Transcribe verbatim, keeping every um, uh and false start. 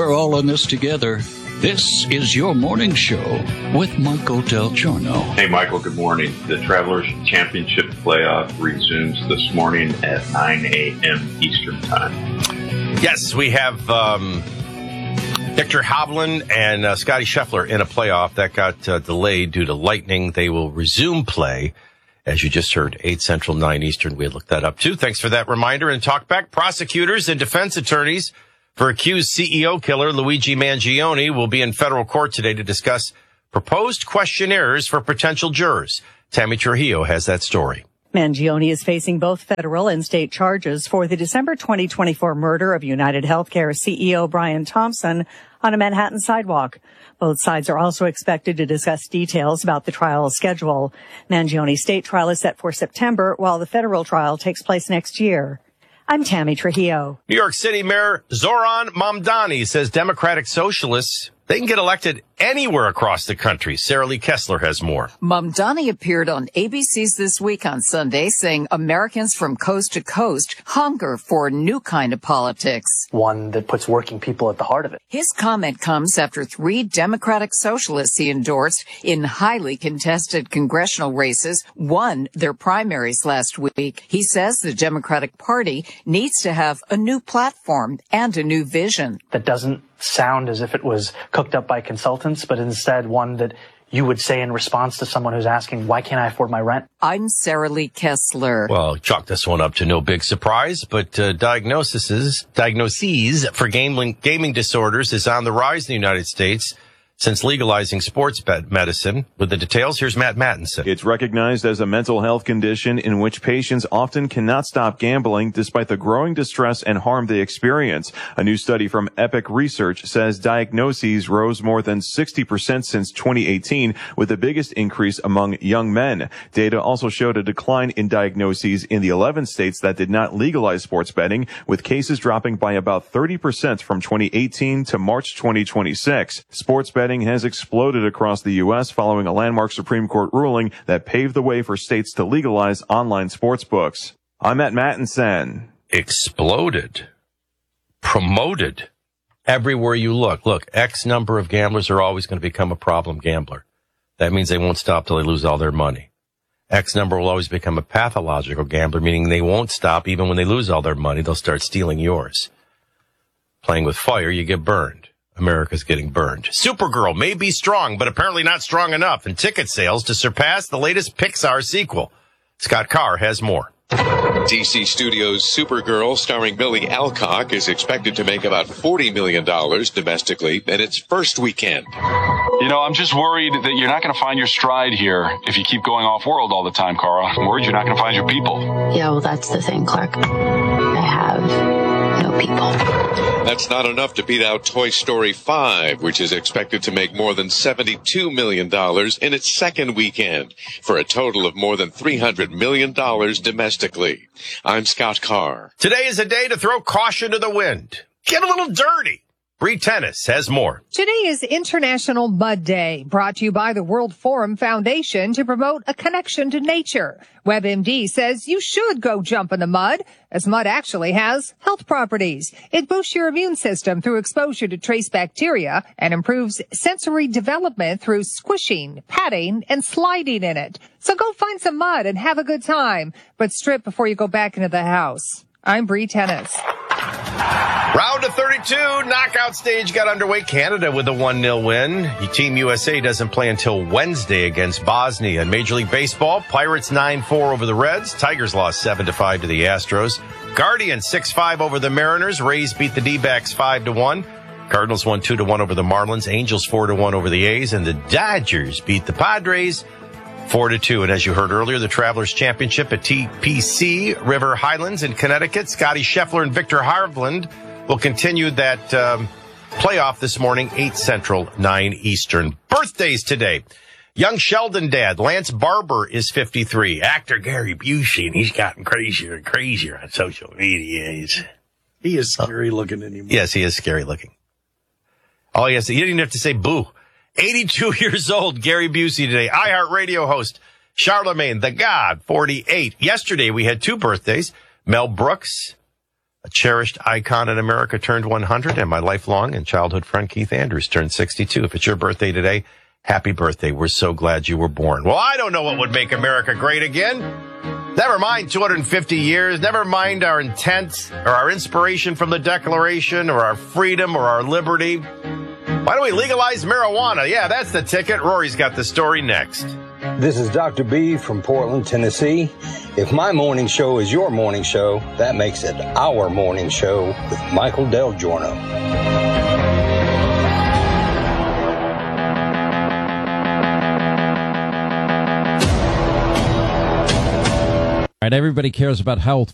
We're all in this together. This is your morning show with Michael Del Giorno. Hey, Michael, good morning. The Travelers Championship playoff resumes this morning at nine a.m. Eastern Time. Yes, we have um, Viktor Hovland and uh, Scotty Scheffler in a playoff that got uh, delayed due to lightning. They will resume play, as you just heard, eight Central, nine Eastern. We had looked that up, too. Thanks for that reminder. And talk back. Prosecutors and defense attorneys for accused C E O killer Luigi Mangione will be in federal court today to discuss proposed questionnaires for potential jurors. Tammy Trujillo has that story. Mangione is facing both federal and state charges for the December twenty twenty-four murder of United Healthcare C E O Brian Thompson on a Manhattan sidewalk. Both sides are also expected to discuss details about the trial schedule. Mangione's state trial is set for September, while the federal trial takes place next year. I'm Tammy Trujillo. New York City Mayor Zoran Mamdani says Democratic Socialists, they can get elected anywhere across the country. Sarah Lee Kessler has more. Mamdani appeared on A B C's This Week on Sunday saying Americans from coast to coast hunger for a new kind of politics. One that puts working people at the heart of it. His comment comes after three Democratic Socialists he endorsed in highly contested congressional races won their primaries last week. He says the Democratic Party needs to have a new platform and a new vision. That doesn't sound as if it was cooked up by consultants, but instead one that you would say in response to someone who's asking, why can't I afford my rent? I'm Sarah Lee Kessler. Well, chalk this one up to no big surprise, but uh, diagnoses, diagnoses for gambling, gaming disorders is on the rise in the United States since legalizing sports bet medicine. With the details, here's Matt Mattinson. It's recognized as a mental health condition in which patients often cannot stop gambling despite the growing distress and harm they experience. A new study from Epic Research says diagnoses rose more than sixty percent since twenty eighteen, with the biggest increase among young men. Data also showed a decline in diagnoses in the eleven states that did not legalize sports betting, with cases dropping by about thirty percent from twenty eighteen to March twenty twenty-six. Sports betting has exploded across the U S following a landmark Supreme Court ruling that paved the way for states to legalize online sports books. I'm Matt Mattinson. Exploded. Promoted. Everywhere you look. Look, X number of gamblers are always going to become a problem gambler. That means they won't stop till they lose all their money. X number will always become a pathological gambler, meaning they won't stop even when they lose all their money. They'll start stealing yours. Playing with fire, you get burned. America's getting burned. Supergirl may be strong, but apparently not strong enough in ticket sales to surpass the latest Pixar sequel. Scott Carr has more. D C Studios' Supergirl, starring Millie Alcock, is expected to make about forty million dollars domestically in its first weekend. You know, I'm just worried that you're not going to find your stride here if you keep going off-world all the time, Cara. I'm worried you're not going to find your people. Yeah, well, that's the thing, Clark. I have no people. That's not enough to beat out Toy Story five, which is expected to make more than seventy-two million dollars in its second weekend, for a total of more than three hundred million dollars domestically. I'm Scott Carr. Today is a day to throw caution to the wind. Get a little dirty. Bree Tennis has more. Today is International Mud Day, brought to you by the World Forum Foundation to promote a connection to nature. WebMD says you should go jump in the mud, as mud actually has health properties. It boosts your immune system through exposure to trace bacteria and improves sensory development through squishing, patting, and sliding in it. So go find some mud and have a good time, but strip before you go back into the house. I'm Bree Tennis. Round of thirty-two, knockout stage got underway. Canada with a one nil win. Team U S A doesn't play until Wednesday against Bosnia. In Major League Baseball, Pirates nine four over the Reds. Tigers lost seven to five to the Astros. Guardians six five over the Mariners. Rays beat the D-backs five to one. Cardinals won two to one over the Marlins. Angels four to one over the A's. And the Dodgers beat the Padres four to two. And as you heard earlier, the Travelers Championship at T P C River Highlands in Connecticut. Scotty Scheffler and Viktor Hovland will continue that um, playoff this morning, eight Central, nine Eastern. Birthdays today. Young Sheldon dad, Lance Barber, is fifty-three. Actor Gary Busey, and he's gotten crazier and crazier on social media. He's, he is scary uh, looking anymore. Yes, he is scary looking. Oh, yes, he didn't even have to say boo. eighty-two years old, Gary Busey today. iHeartRadio host, Charlemagne the God, forty-eight. Yesterday we had two birthdays. Mel Brooks, A cherished icon in America turned one hundred, and my lifelong and childhood friend Keith Andrews turned sixty-two. If it's your birthday today, happy birthday. We're so glad you were born. Well, I don't know what would make America great again. Never mind two hundred fifty years. Never mind our intent or our inspiration from the Declaration or our freedom or our liberty. Why don't we legalize marijuana? Yeah, that's the ticket. Rory's got the story next. This is Doctor B from Portland, Tennessee. If my morning show is your morning show, that makes it our morning show with Michael Del Giorno. All right, everybody cares about health.